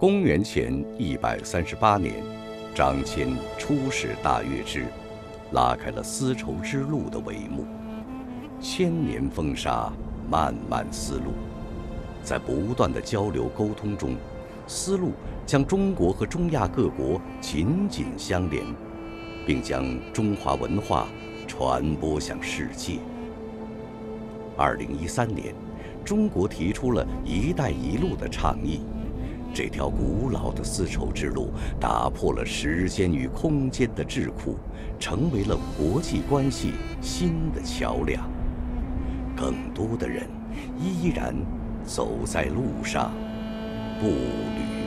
公元前138年，张骞出使大月支，拉开了丝绸之路的帷幕。千年风沙，漫漫丝路，在不断的交流沟通中，丝路将中国和中亚各国紧紧相连，并将中华文化传播向世界。2013年，中国提出了“一带一路”的倡议，这条古老的丝绸之路打破了时间与空间的桎梏，成为了国际关系新的桥梁。更多的人依然走在路上，步履